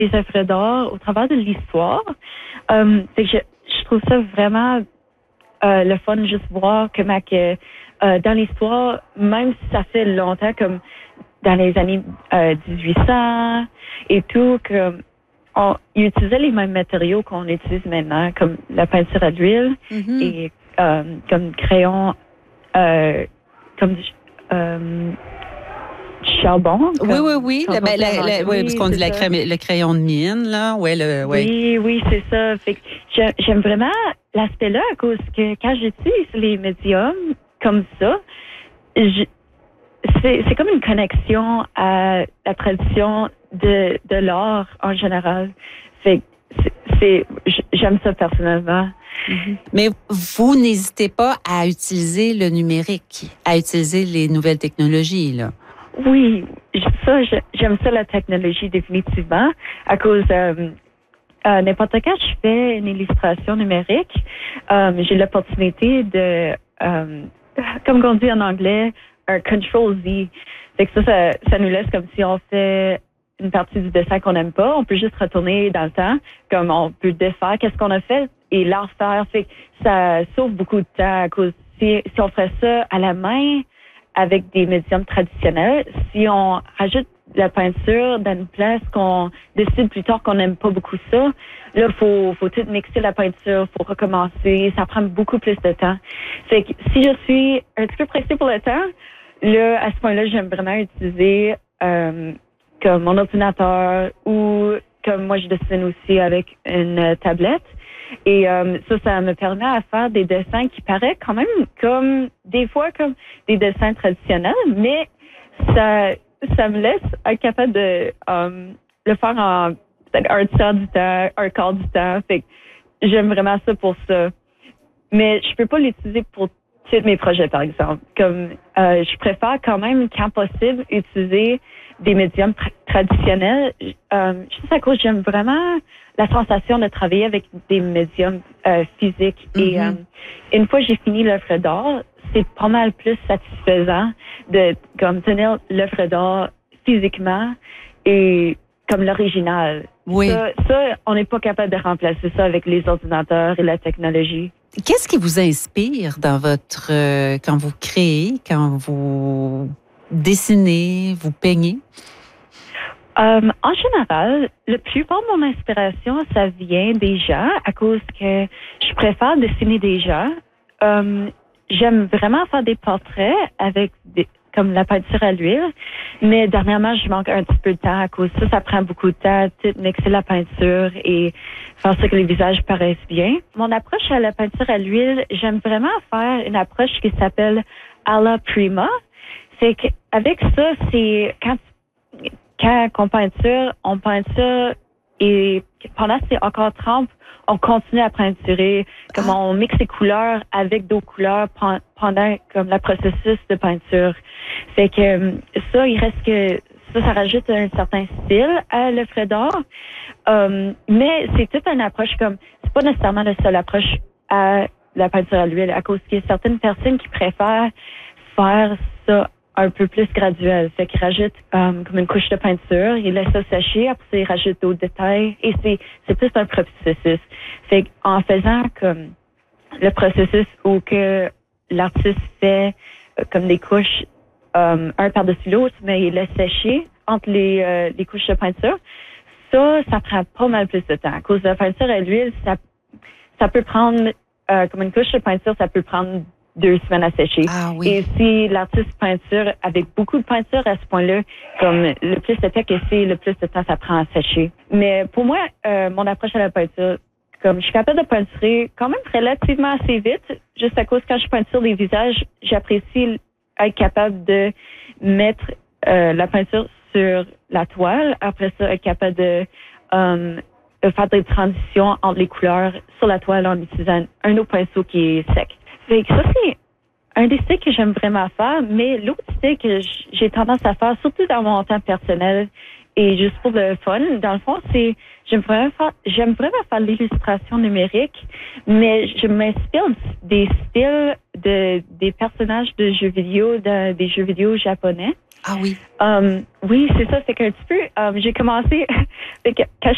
des œuvres d'art au travers de l'histoire. C'est que je trouve ça vraiment le fun juste voir comment que dans l'histoire, même si ça fait longtemps, comme dans les années 1800 et tout, que ils utilisaient les mêmes matériaux qu'on utilise maintenant, comme la peinture à l'huile et comme crayon, comme du charbon. Oui. Oui, parce qu'on dit le crayon de mine, là. Oui, c'est ça. Fait que j'aime vraiment l'aspect-là à cause que quand j'utilise les médiums comme ça, c'est comme une connexion à la tradition de l'art en général. Fait que j'aime ça personnellement. Mais vous n'hésitez pas à utiliser le numérique, à utiliser les nouvelles technologies, là. Oui, j'aime ça la technologie définitivement à cause n'importe quand je fais une illustration numérique, j'ai l'opportunité de comme on dit en anglais, un control Z. Fait que ça nous laisse comme si on fait une partie du dessin qu'on n'aime pas, on peut juste retourner dans le temps, comme on peut défaire qu'est-ce qu'on a fait et la refaire. Fait que ça sauve beaucoup de temps à cause si on ferait ça à la main avec des médiums traditionnels, si on rajoute la peinture dans une place qu'on décide plus tard qu'on n'aime pas beaucoup ça, là, faut tout mixer la peinture, faut recommencer, ça prend beaucoup plus de temps. Fait que si je suis un petit peu pressée pour le temps, là, à ce point-là, j'aime vraiment utiliser comme mon ordinateur ou comme moi, je dessine aussi avec une tablette. Et ça me permet à faire des dessins qui paraissent quand même comme des fois comme des dessins traditionnels, mais ça me laisse être capable de le faire en peut-être un tiers du temps, un quart du temps. Fait que j'aime vraiment ça pour ça. Mais je peux pas l'utiliser pour tous mes projets, par exemple. Comme je préfère quand même, quand possible, utiliser des médiums traditionnels. Juste à cause, j'aime vraiment la sensation de travailler avec des médiums physiques. Et une fois que j'ai fini l'œuvre d'art, c'est pas mal plus satisfaisant de comme tenir l'œuvre d'art physiquement et comme l'original. Oui. Ça, on n'est pas capable de remplacer ça avec les ordinateurs et la technologie. Qu'est-ce qui vous inspire dans votre quand vous créez, quand vous dessinez, vous peignez? En général, la plupart de mon inspiration, ça vient des gens à cause que je préfère dessiner des gens. J'aime vraiment faire des portraits avec comme la peinture à l'huile, mais dernièrement, je manque un petit peu de temps à cause de ça. Ça prend beaucoup de temps, mixer la peinture et faire ça que les visages paraissent bien. Mon approche à la peinture à l'huile, j'aime vraiment faire une approche qui s'appelle alla prima. C'est qu'avec ça, c'est quand on peinture et pendant que c'est encore trempe, on continue à peinturer, comme on mixe les couleurs avec d'autres couleurs pendant comme le processus de peinture. Fait que ça, il reste que ça rajoute un certain style à l'œuvre d'art. Mais c'est toute une approche comme c'est pas nécessairement la seule approche à la peinture à l'huile, à cause qu'il y a certaines personnes qui préfèrent faire ça un peu plus graduel. Fait qu'ils rajoutent comme une couche de peinture, ils laissent ça sécher, après ça, ils rajoutent d'autres détails et c'est plus un processus. Fait qu'en faisant comme le processus où que l'artiste fait comme des couches un par-dessus l'autre, mais il laisse sécher entre les couches de peinture, ça prend pas mal plus de temps. À cause de la peinture à l'huile, ça peut prendre comme une couche de peinture, ça peut prendre 2 semaines à sécher. Ah oui. Et si l'artiste peinture avec beaucoup de peinture à ce point-là, comme le plus de temps que c'est, le plus de temps ça prend à sécher. Mais pour moi, mon approche à la peinture, comme je suis capable de peinturer quand même relativement assez vite, juste à cause quand je peinture des visages, j'apprécie être capable de mettre la peinture sur la toile. Après ça, être capable de faire des transitions entre les couleurs sur la toile en utilisant un autre pinceau qui est sec. Fait que ça, c'est un des styles que j'aime vraiment faire, mais l'autre style que j'ai tendance à faire, surtout dans mon temps personnel et juste pour le fun, dans le fond, c'est j'aime vraiment faire l'illustration numérique, mais je m'inspire des styles des personnages de jeux vidéo, des jeux vidéo japonais. Ah oui. Oui, c'est ça. C'est qu'un petit peu, j'ai commencé, quand